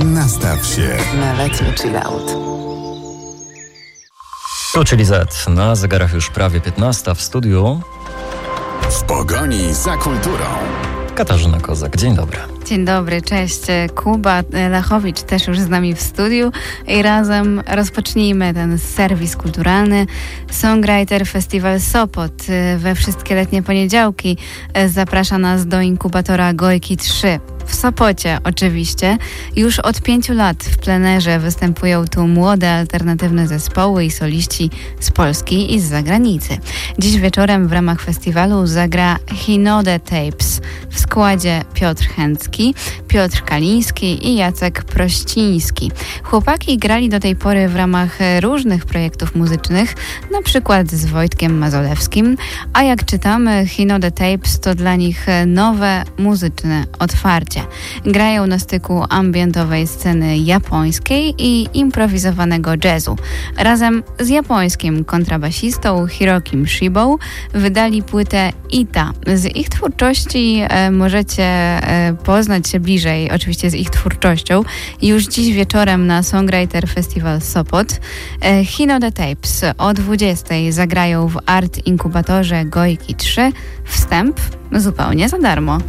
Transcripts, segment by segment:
Nastaw się na letni chillout. Tu czyli Z. Na zegarach już prawie 15 w studiu. W pogoni za kulturą. Katarzyna Kozak, dzień dobry. Dzień dobry, cześć. Kuba Lachowicz też już z nami w studiu i razem rozpocznijmy ten serwis kulturalny. Songwriter Festiwal Sopot we wszystkie letnie poniedziałki zaprasza nas do inkubatora Gojki 3. W Sopocie oczywiście. Już od 5 lat w plenerze występują tu młode, alternatywne zespoły i soliści z Polski i z zagranicy. Dziś wieczorem w ramach festiwalu zagra Hinode Tapes w składzie Piotr Chęcki, Piotr Kaliński i Jacek Prościński. Chłopaki grali do tej pory w ramach różnych projektów muzycznych, na przykład z Wojtkiem Mazolewskim, a jak czytamy, Hinode Tapes to dla nich nowe muzyczne otwarcie. Grają na styku ambientowej sceny japońskiej i improwizowanego jazzu. Razem z japońskim kontrabasistą Hirokim Shibą wydali płytę Ita. Z ich twórczości możecie poznać się bliżej, oczywiście z ich twórczością, już dziś wieczorem na Songwriter Festival Sopot. Hinode Tapes o 20:00 zagrają w Art Inkubatorze Gojki 3. Wstęp zupełnie za darmo.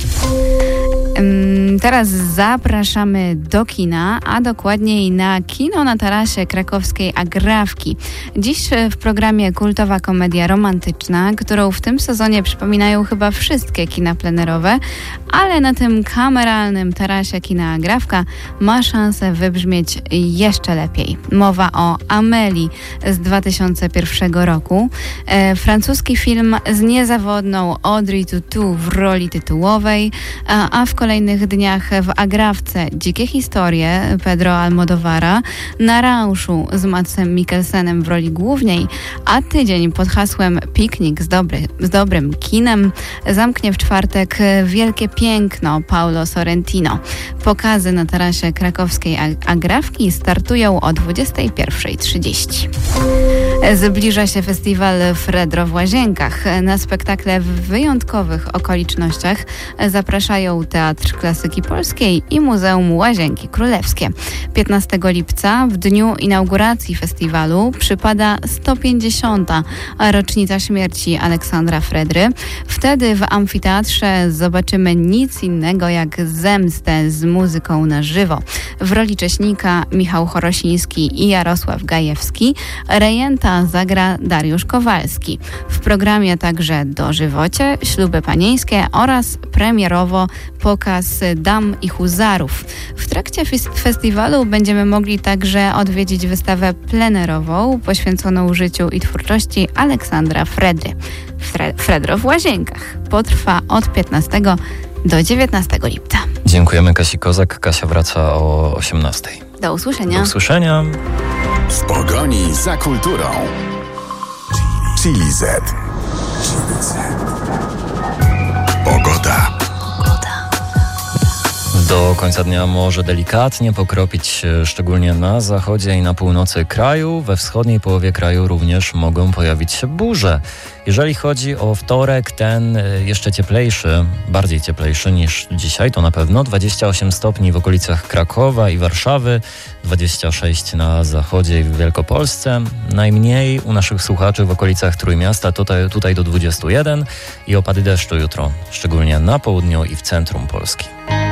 Teraz zapraszamy do kina, a dokładniej na kino na tarasie krakowskiej Agrawki. Dziś w programie kultowa komedia romantyczna, którą w tym sezonie przypominają chyba wszystkie kina plenerowe, ale na tym kameralnym tarasie kina Agrawka ma szansę wybrzmieć jeszcze lepiej. Mowa o Amelii z 2001 roku. Francuski film z niezawodną Audrey Tautou w roli tytułowej, a w kolejnych dniach w Agrawce dzikie historie Pedro Almodovara, na Rauszu z Madsem Mikkelsenem w roli głównej, a tydzień pod hasłem Piknik z dobrym kinem zamknie w czwartek Wielkie Piękno Paolo Sorrentino. Pokazy na tarasie krakowskiej Agrawki startują o 21:30. Zbliża się festiwal Fredro w Łazienkach. Na spektakle w wyjątkowych okolicznościach zapraszają Teatr Klasyki Polskiej i Muzeum Łazienki Królewskie. 15 lipca, w dniu inauguracji festiwalu, przypada 150. rocznica śmierci Aleksandra Fredry. Wtedy w amfiteatrze zobaczymy nic innego jak zemstę z muzyką na żywo. W roli Cześnika Michał Chorosiński i Jarosław Gajewski. Rejenta zagra Dariusz Kowalski. W programie także dożywocie, śluby panieńskie oraz premierowo pokaz dam i huzarów. W trakcie festiwalu będziemy mogli także odwiedzić wystawę plenerową poświęconą życiu i twórczości Aleksandra Fredry. Fredro w Łazienkach. Potrwa od 15 do 19 lipca. Dziękujemy Kasi Kozak. Kasia wraca o 18:00. Do usłyszenia. Do usłyszenia. W pogoni za kulturą. Chili Z. Pogoda. Do końca dnia może delikatnie pokropić, szczególnie na zachodzie i na północy kraju. We wschodniej połowie kraju również mogą pojawić się burze. Jeżeli chodzi o wtorek, ten jeszcze cieplejszy, bardziej cieplejszy niż dzisiaj, to na pewno 28 stopni w okolicach Krakowa i Warszawy, 26 na zachodzie i w Wielkopolsce, najmniej u naszych słuchaczy w okolicach Trójmiasta, tutaj do 21 i opady deszczu jutro, szczególnie na południu i w centrum Polski.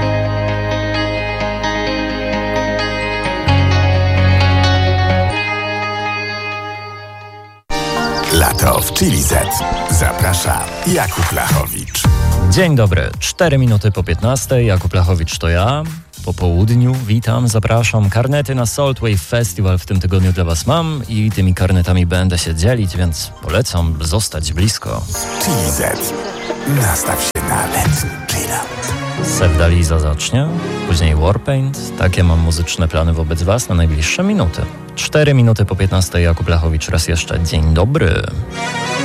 Lato w Chili Z. Zaprasza Jakub Lachowicz. Dzień dobry, 4 minuty po 15. Jakub Lachowicz to ja. Po południu witam, zapraszam. Karnety na Saltwave Festival w tym tygodniu dla Was mam i tymi karnetami będę się dzielić, więc polecam zostać blisko. Chili Z. Nastaw się na letni chillout. Sevdaliza zacznie, później Warpaint. Takie mam muzyczne plany wobec Was na najbliższe minuty. 4 minuty po 15. Jakub Lachowicz raz jeszcze. Dzień dobry.